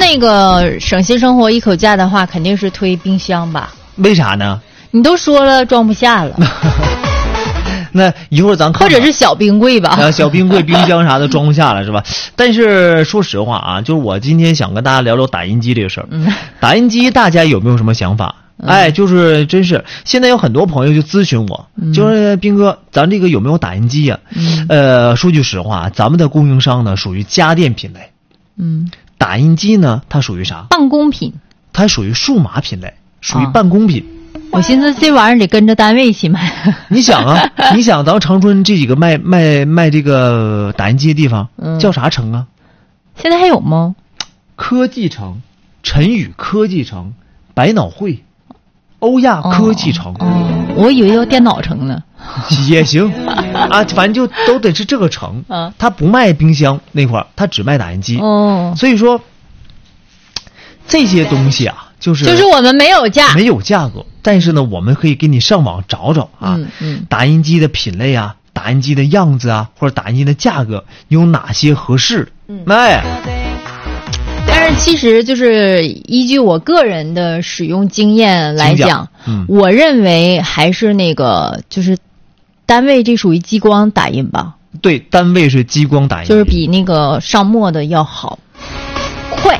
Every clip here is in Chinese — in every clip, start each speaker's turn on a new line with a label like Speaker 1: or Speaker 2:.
Speaker 1: 那个省心生活一口价的话，肯定是推冰箱吧？
Speaker 2: 为啥呢？
Speaker 1: 你都说了装不下了。
Speaker 2: 那一会儿咱看看，
Speaker 1: 或者是小冰柜吧，
Speaker 2: 小冰柜、冰箱啥的装不下了是吧？但是说实话啊，就是我今天想跟大家聊聊打印机这个事儿。打印机大家有没有什么想法？就是真是现在有很多朋友就咨询我，就是斌哥，咱这个有没有打印机呀？说句实话，咱们的供应商呢属于家电品类，打印机呢它属于啥？
Speaker 1: 办公品，
Speaker 2: 它属于数码品类，属于办公品。
Speaker 1: 我寻思这玩意儿得跟着单位一起买。
Speaker 2: 你想啊，咱长春这几个卖这个打印机的地方，叫啥城啊？
Speaker 1: 现在还有吗？
Speaker 2: 科技城、晨宇科技城、百脑汇、欧亚科技城。
Speaker 1: 我以为叫电脑城呢。
Speaker 2: 也行啊，反正就都得是这个城。他不卖冰箱那块儿，他只卖打印机。所以说这些东西啊。就是
Speaker 1: 我们没有
Speaker 2: 价格，但是呢，我们可以给你上网找找啊，打印机的品类啊，打印机的样子啊，或者打印机的价格有哪些合适的。
Speaker 1: 但是其实就是依据我个人的使用经验来讲，我认为还是那个就是单位这属于激光打印吧。
Speaker 2: 对，单位是激光打印，
Speaker 1: 就是比那个上墨的要好，快。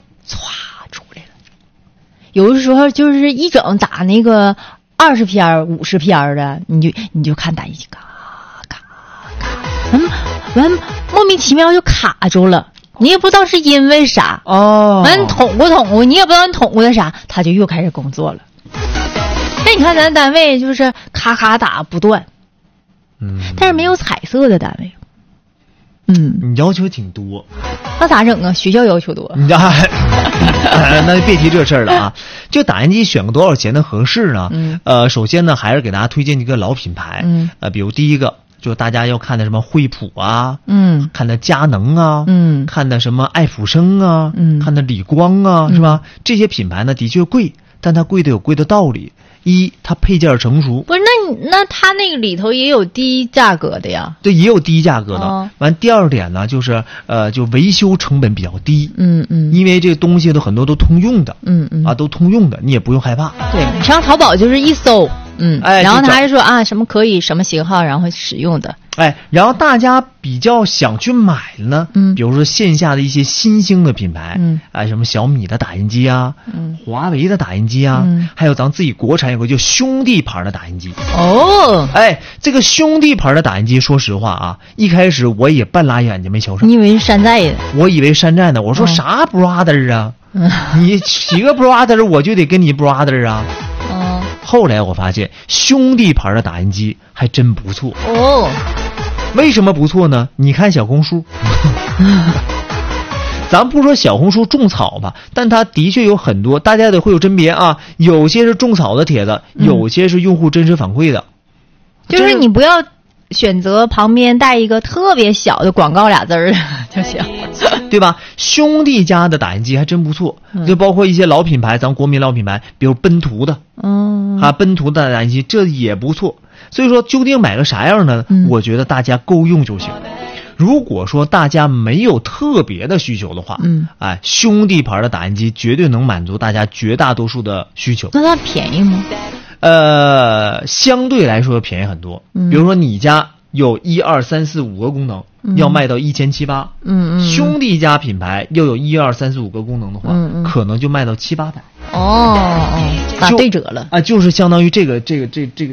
Speaker 1: 有的时候就是一整打那个20篇50篇的，你就看打印机咔咔咔，完莫名其妙就卡住了，你也不知道是因为啥完捅过，你也不知道你捅过的啥，他就又开始工作了。那你看咱单位就是咔咔打不断，但是没有彩色的单位。
Speaker 2: 你要求挺多，
Speaker 1: 那咋整啊？学校要求多。
Speaker 2: 那别提这事儿了啊！就打印机选个多少钱的合适呢？首先呢，还是给大家推荐一个老品牌。比如第一个，就大家要看的什么惠普啊，看的佳能啊，看的什么爱普生啊，看的理光啊，是吧？这些品牌呢的确贵，但它贵的有贵的道理。一，它配件成熟。
Speaker 1: 不是，那它那个里头也有低价格的呀。
Speaker 2: 对，也有低价格的。完，第二点呢，就是就维修成本比较低。因为这个东西都很多都通用的。都通用的，你也不用害怕。
Speaker 1: 对，你上淘宝就是一搜，然后他还说啊什么可以什么型号，然后使用的。
Speaker 2: 然后大家比较想去买的呢，比如说线下的一些新兴的品牌，什么小米的打印机啊，华为的打印机啊，还有咱自己国产有个叫兄弟牌的打印机。这个兄弟牌的打印机，说实话啊，一开始我也半拉眼睛没瞧上。
Speaker 1: 你以为是山寨的？
Speaker 2: 我以为山寨的，我说啥 brother 啊？你几个 brother 我就得跟你 brother 啊。后来我发现兄弟牌的打印机还真不错。为什么不错呢？你看小红书，咱不说小红书种草吧，但它的确有很多，大家得会有甄别啊。有些是种草的帖子，有些是用户真实反馈的。
Speaker 1: 就是你不要选择旁边带一个特别小的广告俩字儿就行，
Speaker 2: 对吧？兄弟家的打印机还真不错，就包括一些老品牌，咱国民老品牌，比如奔图的，奔图的打印机这也不错。所以说，究竟买个啥样呢？我觉得大家够用就行。如果说大家没有特别的需求的话，兄弟牌的打印机绝对能满足大家绝大多数的需求。
Speaker 1: 那它便宜吗？
Speaker 2: 相对来说便宜很多。比如说你家有1、2、3、4、5个功能，要卖到1700-1800。兄弟家品牌要有1、2、3、4、5个功能的话，可能就卖到700-800。
Speaker 1: 打对折了
Speaker 2: 啊，就是相当于这个折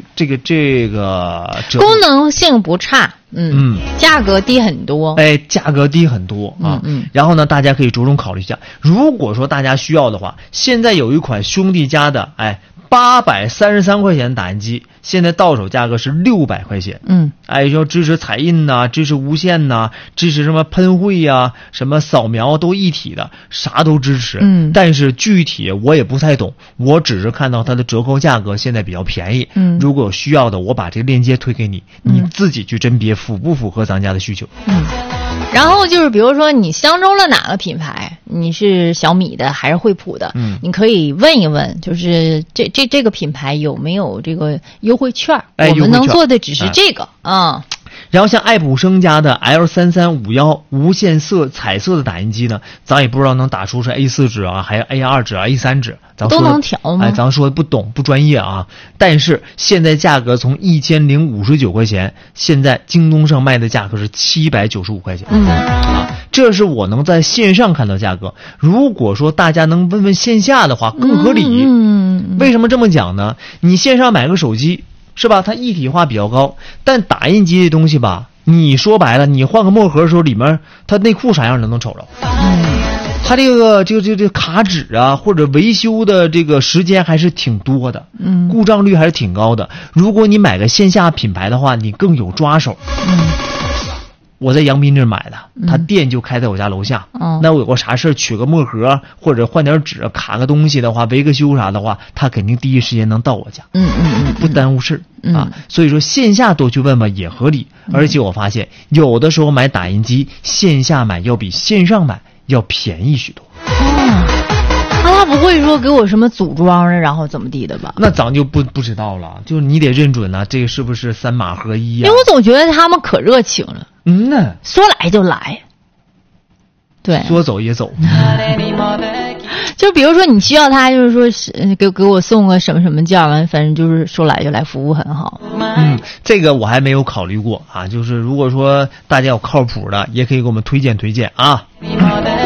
Speaker 1: 功能性不差，价格低很多。
Speaker 2: 价格低很多啊。然后呢，大家可以着重考虑一下，如果说大家需要的话，现在有一款兄弟家的833块钱的打印机，现在到手价格是600块钱。要支持彩印呐，支持无线呐，支持什么喷绘呀，什么扫描都一体的，啥都支持。但是具体我也不太懂，我只是看到它的折扣价格现在比较便宜。如果有需要的，我把这个链接推给你，你自己去甄别符不符合咱家的需求。
Speaker 1: 然后就是比如说你相中了哪个品牌，你是小米的还是惠普的，你可以问一问，就是这个品牌有没有这个优惠券，我们能做的只是这个
Speaker 2: 然后像爱普生家的 L3351无限彩色的打印机呢，咱也不知道能打出是 A4 纸啊，还是 A2 纸啊 A3 纸，咱
Speaker 1: 都能调吗？
Speaker 2: 咱说的不懂不专业啊。但是现在价格从1059块钱，现在京东上卖的价格是795块钱。这是我能在线上看到价格。如果说大家能问问线下的话，更合理。为什么这么讲呢？你线上买个手机是吧，它一体化比较高，但打印机的东西吧，你说白了，你换个墨盒的时候，里面它内裤啥样都能瞅着。它这个卡纸啊，或者维修的这个时间还是挺多的，故障率还是挺高的。如果你买个线下品牌的话，你更有抓手。我在杨斌这买的，他店就开在我家楼下。那我有个啥事取个墨盒或者换点纸卡个东西的话，维个修啥的话，他肯定第一时间能到我家。不耽误事啊。所以说线下多去问问也合理。而且我发现有的时候买打印机，线下买要比线上买要便宜许多。
Speaker 1: 他不会说给我什么组装的，然后怎么地的吧？
Speaker 2: 那咱就不知道了，就是你得认准了，这个是不是3码合一呀？
Speaker 1: 因为我总觉得他们可热情了。说来就来。对，
Speaker 2: 说走也走。
Speaker 1: 就比如说你需要他，就是说是给我送个什么什么件，完反正就是说来就来，服务很好。
Speaker 2: 这个我还没有考虑过啊。就是如果说大家有靠谱的，也可以给我们推荐推荐啊。